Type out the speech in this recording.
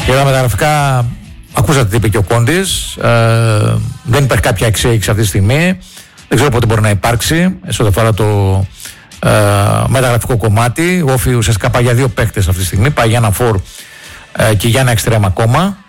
Για τα μεταγραφικά, ακούσατε τι είπε και ο Κόντης. Δεν υπάρχει κάποια εξέλιξη αυτή τη στιγμή. Δεν ξέρω πότε μπορεί να υπάρξει σε ό,τι αφορά το μεταγραφικό κομμάτι. Ο Όφη ουσιαστικά πάει για δύο παίκτες αυτή τη στιγμή. Πάει για ένα φορ και για ένα εξτρέμ ακόμα.